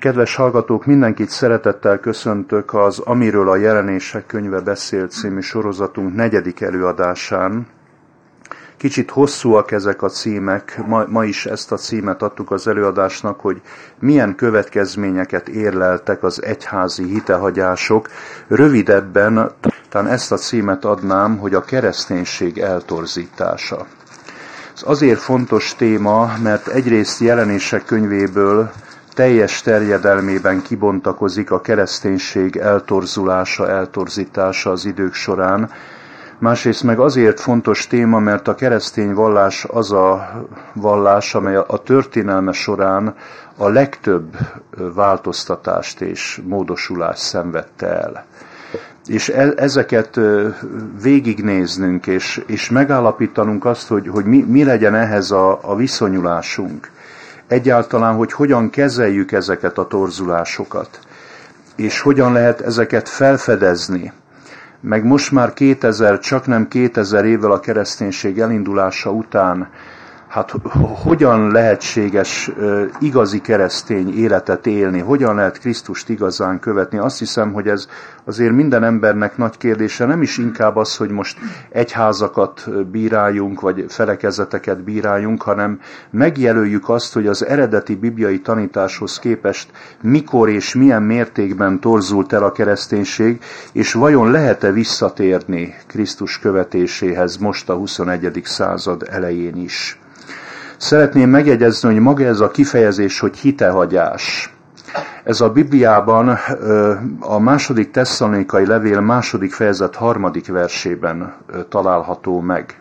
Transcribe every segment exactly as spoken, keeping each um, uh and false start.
Kedves hallgatók, mindenkit szeretettel köszöntök az Amiről a Jelenések könyve beszél című sorozatunk negyedik előadásán. Kicsit hosszúak ezek a címek, ma, ma is ezt a címet adtuk az előadásnak, hogy milyen következményeket érleltek az egyházi hitehagyások. Rövidebben talán ezt a címet adnám, hogy a kereszténység eltorzítása. Ez azért fontos téma, mert egyrészt Jelenések könyvéből teljes terjedelmében kibontakozik a kereszténység eltorzulása, eltorzítása az idők során. Másrészt meg azért fontos téma, mert a keresztény vallás az a vallás, amely a történelme során a legtöbb változtatást és módosulást szenvedte el. És ezeket végignéznünk, és, és megállapítanunk azt, hogy, hogy mi, mi legyen ehhez a, a viszonyulásunk. Egyáltalán, hogy hogyan kezeljük ezeket a torzulásokat, és hogyan lehet ezeket felfedezni. Meg most már kétezer, csak nem kétezer évvel a kereszténység elindulása után, hát hogyan lehetséges igazi keresztény életet élni, hogyan lehet Krisztust igazán követni. Azt hiszem, hogy ez azért minden embernek nagy kérdése, nem is inkább az, hogy most egyházakat bíráljunk, vagy felekezeteket bíráljunk, hanem megjelöljük azt, hogy az eredeti bibliai tanításhoz képest mikor és milyen mértékben torzult el a kereszténység, és vajon lehet-e visszatérni Krisztus követéséhez most a huszonegyedik század elején is. Szeretném megjegyezni, hogy maga ez a kifejezés, hogy hitehagyás. Ez a Bibliában a második Tesszalonikai levél második fejezet harmadik versében található meg.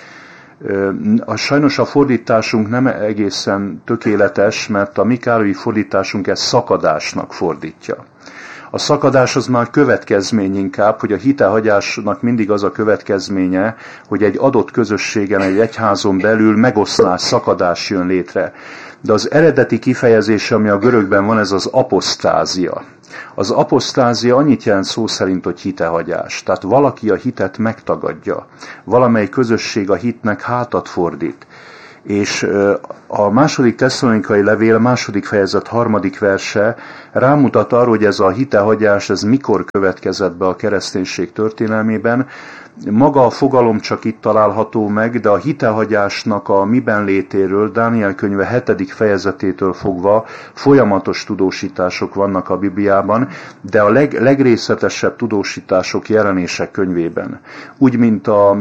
A, sajnos a fordításunk nem egészen tökéletes, mert a mi Kálói fordításunk ezt szakadásnak fordítja. A szakadás az már következmény inkább, hogy a hitehagyásnak mindig az a következménye, hogy egy adott közösségen, egy egyházon belül megoszlás, szakadás jön létre. De az eredeti kifejezés, ami a görögben van, ez az apostázia. Az apostázia annyit jelent szó szerint, hogy hitehagyás. Tehát valaki a hitet megtagadja. Valamely közösség a hitnek hátat fordít. És a második Tesszalonikai levél második fejezet harmadik verse rámutat arra, hogy ez a hitehagyás, ez mikor következett be a kereszténység történelmében. Maga a fogalom csak itt található meg, de a hitehagyásnak a miben létéről, Dániel könyve hetedik fejezetétől fogva folyamatos tudósítások vannak a Bibliában, de a leg, legrészletesebb tudósítások Jelenések könyvében. Úgy, mint a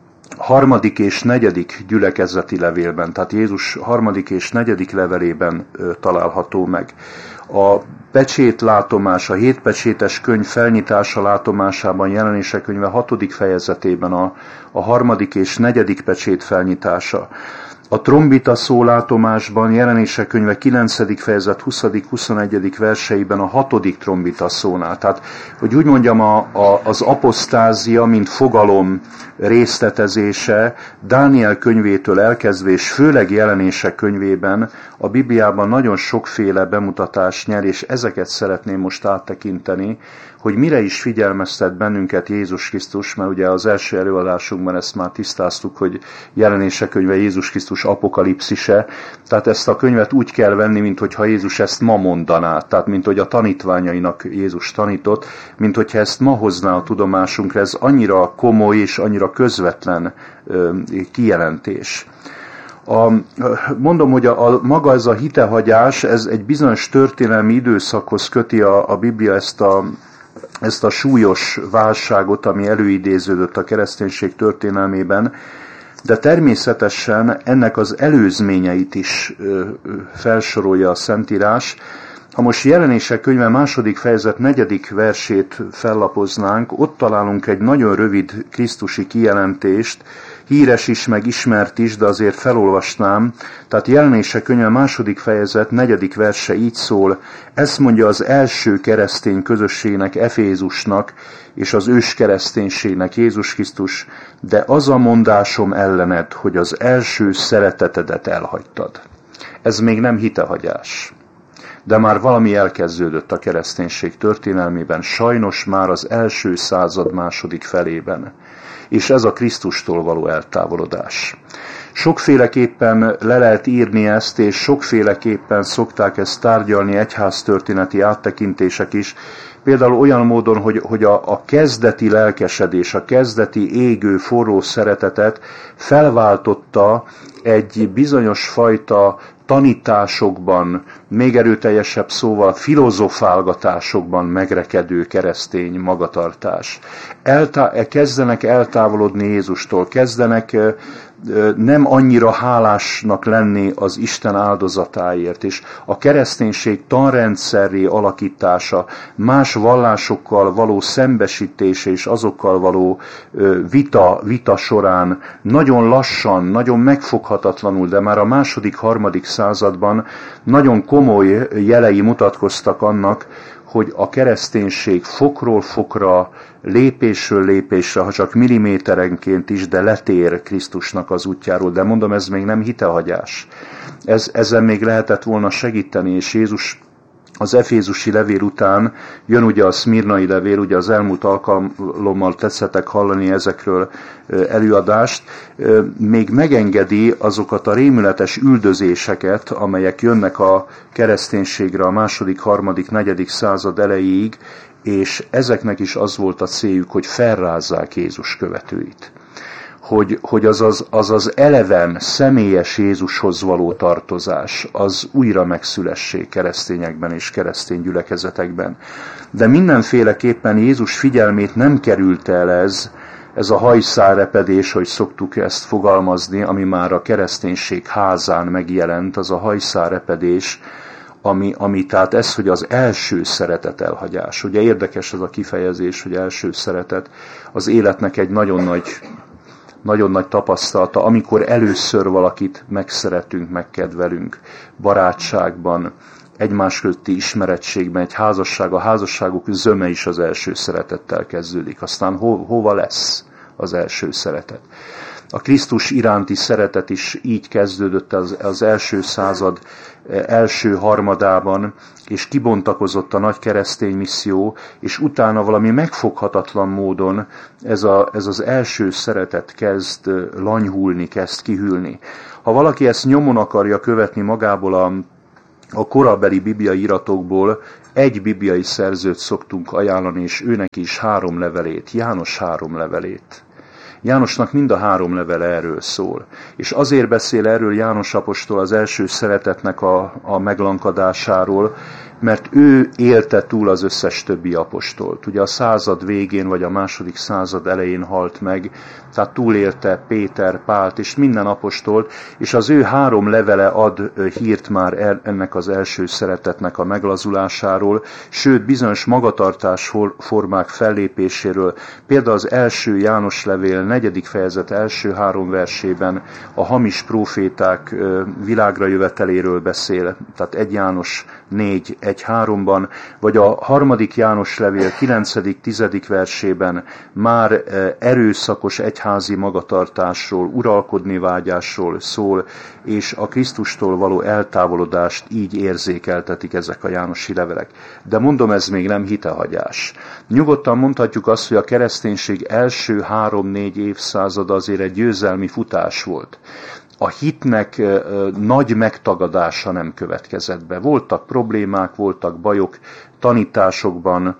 harmadik és negyedik gyülekezeti levélben, tehát Jézus harmadik és negyedik levelében található meg. A pecsétlátomás, a hétpecsétes könyv felnyitása látomásában, Jelenések könyve hatodik fejezetében a, a harmadik és negyedik pecsét felnyitása. A trombita szólátomásban, Jelenések könyve kilencedik fejezet huszadik-huszonegyedik verseiben a hatodik trombita szónál. Tehát, hogy úgy mondjam, a, a, az apostázia, mint fogalom részletezése Dániel könyvétől elkezdve, és főleg Jelenések könyvében a Bibliában nagyon sokféle bemutatást nyer, és ezeket szeretném most áttekinteni, hogy mire is figyelmeztet bennünket Jézus Krisztus, mert ugye az első előadásunkban ezt már tisztáztuk, hogy Jelenések könyve Jézus Krisztus apokalipszise, tehát ezt a könyvet úgy kell venni, minthogyha Jézus ezt ma mondaná, tehát mint hogy a tanítványainak Jézus tanított, mint hogyha ezt ma hozná a tudomásunkra, ez annyira komoly és annyira közvetlen ö, kijelentés. A, mondom, hogy a, a, maga ez a hitehagyás, ez egy bizonyos történelmi időszakhoz köti a, a Biblia ezt a ezt a súlyos válságot, ami előidéződött a kereszténység történelmében, de természetesen ennek az előzményeit is felsorolja a Szentírás. Ha most Jelenések könyve második fejezet negyedik versét fellapoznánk, ott találunk egy nagyon rövid krisztusi kijelentést, híres is, meg ismert is, de azért felolvasnám. Tehát Jelenések könyve második fejezet negyedik verse így szól, ezt mondja az első keresztény közösségnek, Efézusnak, és az őskereszténységnek, Jézus Krisztus, de az a mondásom ellened, hogy az első szeretetedet elhagytad. Ez még nem hitehagyás. de már valami elkezdődött a kereszténység történelmében, sajnos már az első század második felében. És ez a Krisztustól való eltávolodás. Sokféleképpen le lehet írni ezt, és sokféleképpen szokták ezt tárgyalni egyháztörténeti áttekintések is. Például olyan módon, hogy, hogy a, a kezdeti lelkesedés, a kezdeti égő, forró szeretetet felváltotta egy bizonyos fajta tanításokban, még erőteljesebb szóval filozofálgatásokban megrekedő keresztény magatartás. Eltá- kezdenek eltávolodni Jézustól, kezdenek nem annyira hálásnak lenni az Isten áldozatáért, és a kereszténység tanrendszerré alakítása, más vallásokkal való szembesítése és azokkal való vita, vita során nagyon lassan, nagyon megfoghatatlanul, de már a második, harmadik században nagyon komoly jelei mutatkoztak annak, hogy a kereszténység fokról fokra, lépésről lépésre, ha csak milliméterenként is, de letér Krisztusnak az útjáról. De mondom, ez még nem hitehagyás. Ez, ezen még lehetett volna segíteni, és Jézus az efézusi levél után jön ugye a szmirnai levél, ugye az elmúlt alkalommal tetszettek hallani ezekről előadást, még megengedi azokat a rémületes üldözéseket, amelyek jönnek a kereszténységre a második, harmadik, negyedik század elejéig, és ezeknek is az volt a céljuk, hogy felrázzák Jézus követőit. Hogy, hogy az, az, az az eleven, személyes Jézushoz való tartozás, az újra megszülessék keresztényekben és keresztény gyülekezetekben. De mindenféleképpen Jézus figyelmét nem került el ez, ez a hajszálrepedés, hogy szoktuk ezt fogalmazni, ami már a kereszténység házán megjelent, az a hajszálrepedés, ami, ami tehát ez, hogy az első szeretet elhagyás. Ugye érdekes ez a kifejezés, hogy első szeretet, az életnek egy nagyon nagy nagyon nagy tapasztalata, amikor először valakit megszeretünk, megkedvelünk, barátságban, egymás közötti ismerettségben, egy házasság, a házasságok zöme is az első szeretettel kezdődik. Aztán ho, hova lesz az első szeretet? A Krisztus iránti szeretet is így kezdődött az, az első század első harmadában, és kibontakozott a nagy keresztény misszió, és utána valami megfoghatatlan módon ez, a, ez az első szeretet kezd lanyhulni, kezd kihűlni. Ha valaki ezt nyomon akarja követni magából a, a korabeli bibliai iratokból, egy bibliai szerzőt szoktunk ajánlani, és őnek is három levelét, János három levelét. Jánosnak mind a három levele erről szól. És azért beszél erről János apostol az első szeretetnek a, a meglankadásáról, mert ő élte túl az összes többi apostolt. Ugye a század végén, vagy a második század elején halt meg, tehát túlélte Péter, Pált és minden apostolt, és az ő három levele ad hírt már ennek az első szeretetnek a meglazulásáról, sőt bizonyos magatartás formák fellépéséről. Például az első János levél negyedik fejezet első három versében a hamis próféták világra jöveteléről beszél, tehát egy János négy egy háromban, vagy a harmadik János levél kilencedik tizedik versében már erőszakos egyházi magatartásról, uralkodni vágyásról szól, és a Krisztustól való eltávolodást így érzékeltetik ezek a jánosi levelek. De mondom, ez még nem hitehagyás. Nyugodtan mondhatjuk azt, hogy a kereszténység első három-négy évszázada azért egy győzelmi futás volt. A hitnek nagy megtagadása nem következett be. Voltak problémák, voltak bajok, tanításokban,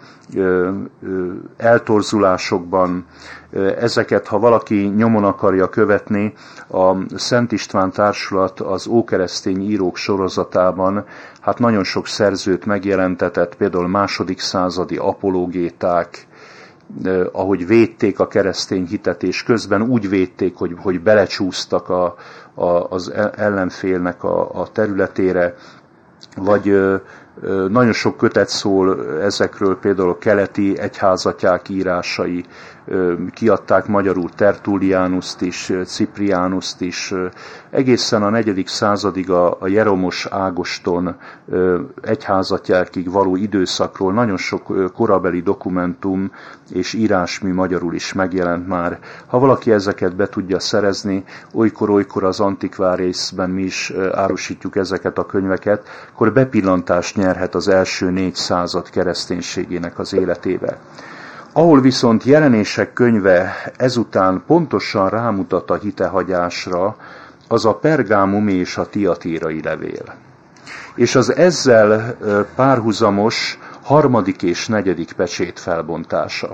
eltorzulásokban. Ezeket, ha valaki nyomon akarja követni, a Szent István Társulat az ókeresztény írók sorozatában hát nagyon sok szerzőt megjelentetett, például második századi apologéták, ahogy védték a keresztény hitet, és közben úgy védték, hogy, hogy belecsúsztak a, a, az ellenfélnek a, a területére, vagy ö, ö, nagyon sok kötet szól ezekről, például a keleti egyházatják írásai, ö, kiadták magyarul Tertullianust is, Ciprianust is, ö, egészen a negyedik századig a, a Jeromos Ágoston ö, egyházatjákig való időszakról nagyon sok ö, korabeli dokumentum és írásmű magyarul is megjelent már. Ha valaki ezeket be tudja szerezni, olykor-olykor az antikvárészben mi is árusítjuk ezeket a könyveket, akkor bepillantást nyer nyerhet az első négy század kereszténységének az életébe. Ahol viszont Jelenések könyve ezután pontosan rámutat a hitehagyásra, az a pergámumi és a tiatírai levél. És az ezzel párhuzamos harmadik és negyedik pecsét felbontása.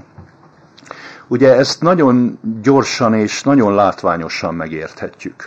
Ugye ezt nagyon gyorsan és nagyon látványosan megérthetjük.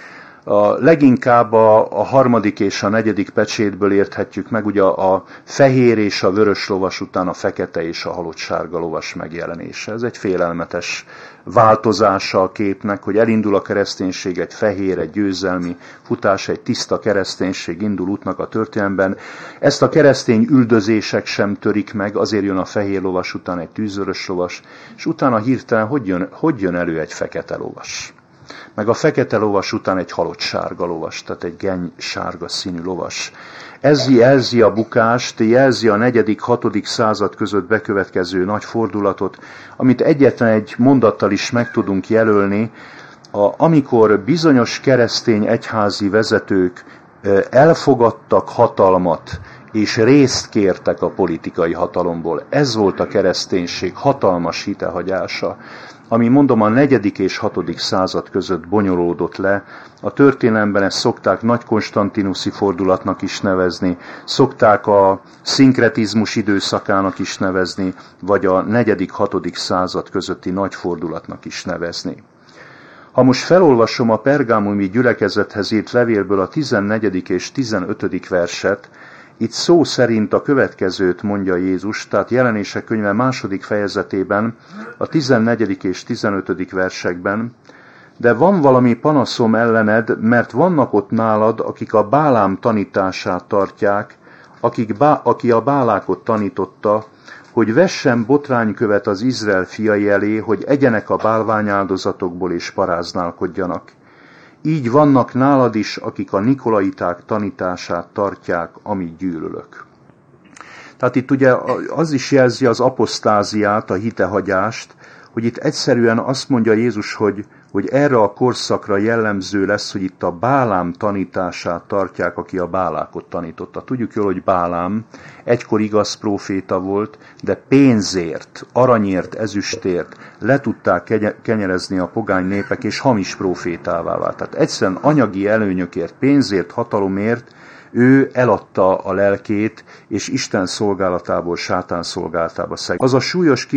A leginkább a, a harmadik és a negyedik pecsétből érthetjük meg ugye a fehér és a vörös lovas után a fekete és a halottsárga lovas megjelenése. Ez egy félelmetes változása a képnek, hogy elindul a kereszténység, egy fehér, egy győzelmi futás, egy tiszta kereszténység indul útnak a történelemben. Ezt a keresztény üldözések sem törik meg, azért jön a fehér lovas után egy tűzvörös lovas, és utána hirtelen hogy jön, hogy jön elő egy fekete lovas. Meg a fekete lovas után egy halottsárga lovas, tehát egy genny sárga színű lovas. Ez jelzi a bukást, jelzi a negyedik hatodik század között bekövetkező nagy fordulatot, amit egyetlen egy mondattal is meg tudunk jelölni, a, amikor bizonyos keresztény egyházi vezetők elfogadtak hatalmat, és részt kértek a politikai hatalomból. Ez volt a kereszténység hatalmas hitehagyása, ami mondom a negyedik és hatodik század között bonyolódott le. A történelemben ezt szokták nagy konstantinuszi fordulatnak is nevezni, szokták a szinkretizmus időszakának is nevezni, vagy a negyedik hatodik század közötti nagy fordulatnak is nevezni. Ha most felolvasom a pergámumi gyülekezethez írt levélből a tizennegyedik és tizenötödik verset, itt szó szerint a következőt mondja Jézus, tehát Jelenések könyve második fejezetében, a tizennegyedik és tizenötödik versekben, de van valami panaszom ellened, mert vannak ott nálad, akik a Bálám tanítását tartják, akik bá, aki a Bálákot tanította, hogy vessen botránykövet az Izrael fiai elé, hogy egyenek a bálványáldozatokból és paráználkodjanak. Így vannak nálad is, akik a nikolaiták tanítását tartják, amit gyűlölök. Tehát itt ugye az is jelzi az apostáziát, a hitehagyást, hogy itt egyszerűen azt mondja Jézus, hogy, hogy erre a korszakra jellemző lesz, hogy itt a Bálám tanítását tartják, aki a Bálákot tanította. Tudjuk jól, hogy Bálám egykor igaz próféta volt, de pénzért, aranyért, ezüstért le tudták kenyerezni a pogány népek, és hamis prófétává vált. Tehát egyszerűen anyagi előnyökért, pénzért, hatalomért ő eladta a lelkét, és Isten szolgálatából sátán szolgálatába szegett. Az a súlyos